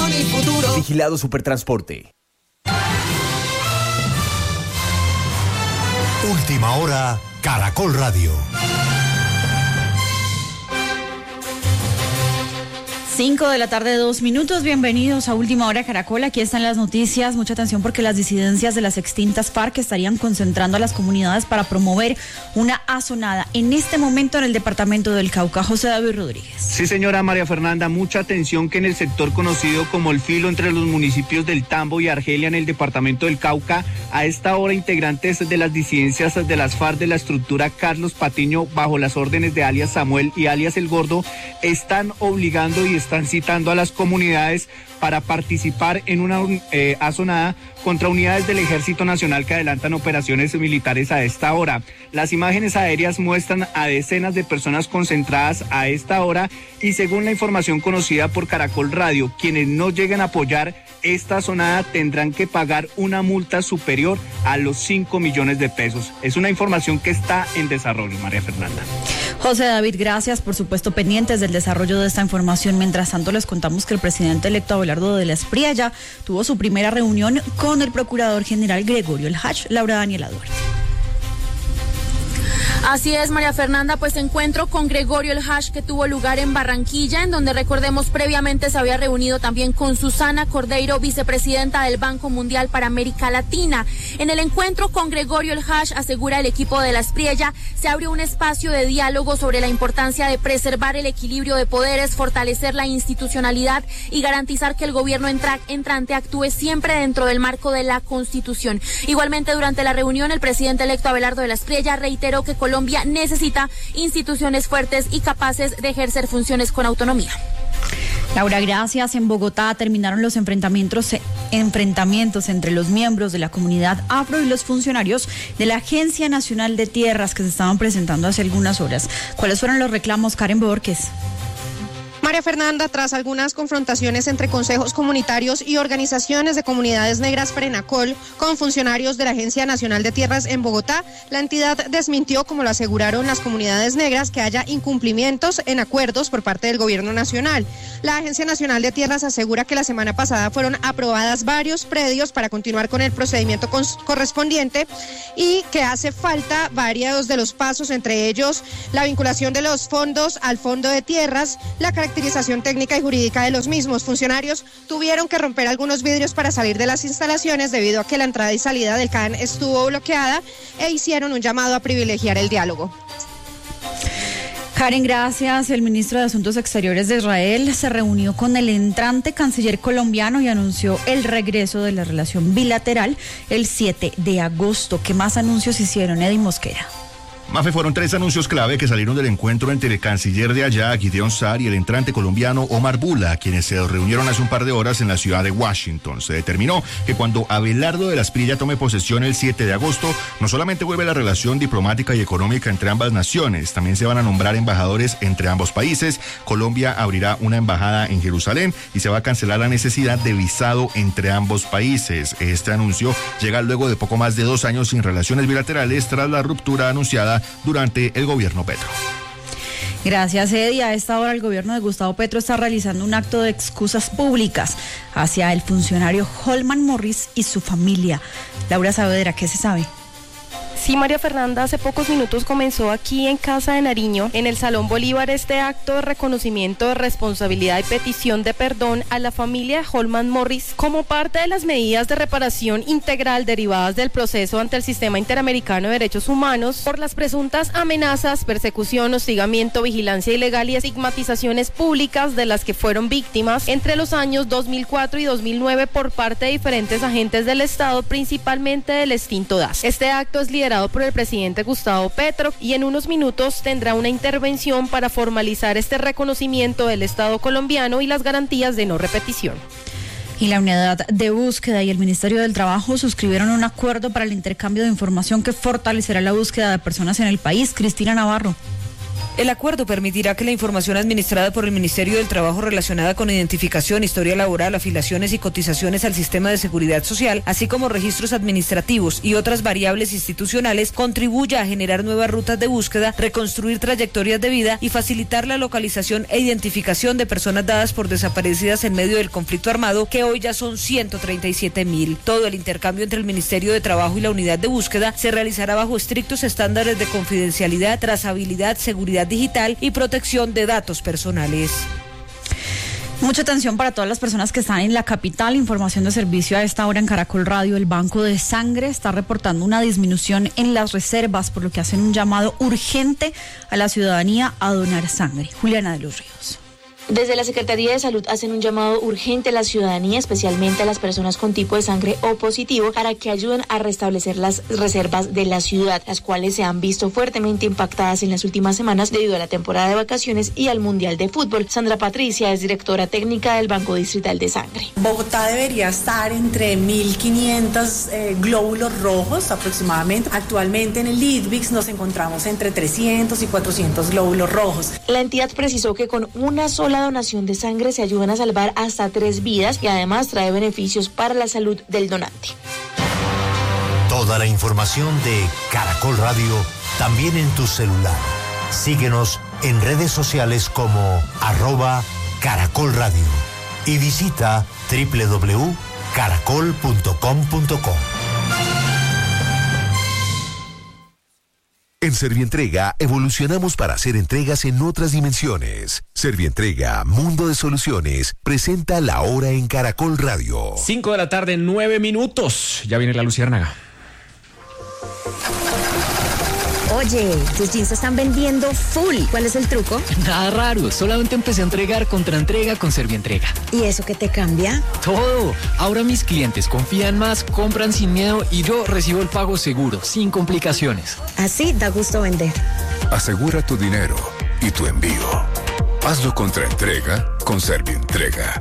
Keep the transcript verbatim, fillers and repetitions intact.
inversión y futuro. Vigilado Supertransporte. Última hora, Caracol Radio. Cinco de la tarde, dos minutos. Bienvenidos a Última Hora Caracol. Aquí están las noticias. Mucha atención porque las disidencias de las extintas FARC estarían concentrando a las comunidades para promover una asonada en este momento en el departamento del Cauca. José David Rodríguez. Sí, señora María Fernanda, mucha atención que en el sector conocido como El Filo, entre los municipios del Tambo y Argelia, en el departamento del Cauca, a esta hora integrantes de las disidencias de las FARC de la estructura Carlos Patiño, bajo las órdenes de alias Samuel y alias El Gordo, están obligando y están citando a las comunidades para participar en una eh, asonada contra unidades del Ejército Nacional que adelantan operaciones militares a esta hora. Las imágenes aéreas muestran a decenas de personas concentradas a esta hora y según la información conocida por Caracol Radio, quienes no lleguen a apoyar esta asonada tendrán que pagar una multa superior a los cinco millones de pesos. Es una información que está en desarrollo, María Fernanda. José David, gracias, por supuesto, pendientes del desarrollo de esta información. Mientras tanto, les contamos que el presidente electo Abelardo de la Espriella tuvo su primera reunión con el procurador general Gregorio El Hach. Laura Daniela Duarte. Así es, María Fernanda, pues encuentro con Gregorio El Hach que tuvo lugar en Barranquilla, en donde recordemos previamente se había reunido también con Susana Cordeiro, vicepresidenta del Banco Mundial para América Latina. En el encuentro con Gregorio El Hach, asegura el equipo de la Espriella, se abrió un espacio de diálogo sobre la importancia de preservar el equilibrio de poderes, fortalecer la institucionalidad y garantizar que el gobierno entra, entrante actúe siempre dentro del marco de la Constitución. Igualmente, durante la reunión, el presidente electo Abelardo de la Espriella reiteró que Colombia Colombia necesita instituciones fuertes y capaces de ejercer funciones con autonomía. Laura, gracias. En Bogotá terminaron los enfrentamientos, enfrentamientos entre los miembros de la comunidad afro y los funcionarios de la Agencia Nacional de Tierras que se estaban presentando hace algunas horas. ¿Cuáles fueron los reclamos, Karen Borges? María Fernanda, tras algunas confrontaciones entre consejos comunitarios y organizaciones de comunidades negras Prenacol con funcionarios de la Agencia Nacional de Tierras en Bogotá, la entidad desmintió, como lo aseguraron las comunidades negras, que haya incumplimientos en acuerdos por parte del gobierno nacional. La Agencia Nacional de Tierras asegura que la semana pasada fueron aprobadas varios predios para continuar con el procedimiento correspondiente y que hace falta varios de los pasos, entre ellos la vinculación de los fondos al Fondo de Tierras, la caracterización caracterización técnica y jurídica de los mismos. Funcionarios tuvieron que romper algunos vidrios para salir de las instalaciones debido a que la entrada y salida del C A N estuvo bloqueada e hicieron un llamado a privilegiar el diálogo. Karen, gracias. El ministro de Asuntos Exteriores de Israel se reunió con el entrante canciller colombiano y anunció el regreso de la relación bilateral el siete de agosto. ¿Qué más anuncios hicieron, Eddie Mosquera? Mafe, fueron tres anuncios clave que salieron del encuentro entre el canciller de allá, Gideon Sa'ar, y el entrante colombiano Omar Bula, quienes se reunieron hace un par de horas en la ciudad de Washington. Se determinó que cuando Abelardo de la Espriella tome posesión el siete de agosto, no solamente vuelve la relación diplomática y económica entre ambas naciones, también se van a nombrar embajadores entre ambos países. Colombia abrirá una embajada en Jerusalén y se va a cancelar la necesidad de visado entre ambos países. Este anuncio llega luego de poco más de dos años sin relaciones bilaterales tras la ruptura anunciada durante el gobierno Petro. Gracias, Eddie. A esta hora el gobierno de Gustavo Petro está realizando un acto de excusas públicas hacia el funcionario Holman Morris y su familia. Laura Saavedra, ¿qué se sabe? Sí, María Fernanda, hace pocos minutos comenzó aquí en Casa de Nariño, en el Salón Bolívar, este acto de reconocimiento de responsabilidad y petición de perdón a la familia de Holman Morris como parte de las medidas de reparación integral derivadas del proceso ante el Sistema Interamericano de Derechos Humanos por las presuntas amenazas, persecución, hostigamiento, vigilancia ilegal y estigmatizaciones públicas de las que fueron víctimas entre los años dos mil cuatro y dos mil nueve por parte de diferentes agentes del Estado, principalmente del extinto D A S. Este acto es liderado por el presidente Gustavo Petro y en unos minutos tendrá una intervención para formalizar este reconocimiento del Estado colombiano y las garantías de no repetición. Y la Unidad de Búsqueda y el Ministerio del Trabajo suscribieron un acuerdo para el intercambio de información que fortalecerá la búsqueda de personas en el país. Cristina Navarro. El acuerdo permitirá que la información administrada por el Ministerio del Trabajo relacionada con identificación, historia laboral, afiliaciones y cotizaciones al sistema de seguridad social, así como registros administrativos y otras variables institucionales, contribuya a generar nuevas rutas de búsqueda, reconstruir trayectorias de vida y facilitar la localización e identificación de personas dadas por desaparecidas en medio del conflicto armado, que hoy ya son ciento treinta y siete mil. Todo el intercambio entre el Ministerio de Trabajo y la unidad de búsqueda se realizará bajo estrictos estándares de confidencialidad, trazabilidad, seguridad digital y protección de datos personales. Mucha atención para todas las personas que están en la capital. Información de servicio a esta hora en Caracol Radio. El Banco de Sangre está reportando una disminución en las reservas, por lo que hacen un llamado urgente a la ciudadanía a donar sangre. Juliana de los Ríos. Desde la Secretaría de Salud hacen un llamado urgente a la ciudadanía, especialmente a las personas con tipo de sangre O positivo, para que ayuden a restablecer las reservas de la ciudad, las cuales se han visto fuertemente impactadas en las últimas semanas debido a la temporada de vacaciones y al Mundial de Fútbol. Sandra Patricia es directora técnica del Banco Distrital de Sangre. Bogotá debería estar entre mil quinientos eh, glóbulos rojos aproximadamente. Actualmente en el IDVIX nos encontramos entre trescientos y cuatrocientos glóbulos rojos. La entidad precisó que con una sola la donación de sangre se ayudan a salvar hasta tres vidas y además trae beneficios para la salud del donante. Toda la información de Caracol Radio también en tu celular. Síguenos en redes sociales como arroba Caracol Radio y visita doble u doble u doble u punto caracol punto com punto co. En Servientrega evolucionamos para hacer entregas en otras dimensiones. Servientrega, Mundo de Soluciones, presenta La Hora en Caracol Radio. Cinco de la tarde, nueve minutos. Ya viene la luciérnaga. Oye, tus jeans se están vendiendo full. ¿Cuál es el truco? Nada raro, solamente empecé a entregar contra entrega con Servientrega. ¿Y eso qué te cambia? Todo. Ahora mis clientes confían más, compran sin miedo y yo recibo el pago seguro, sin complicaciones. Así da gusto vender. Asegura tu dinero y tu envío. Hazlo contra entrega con Servientrega.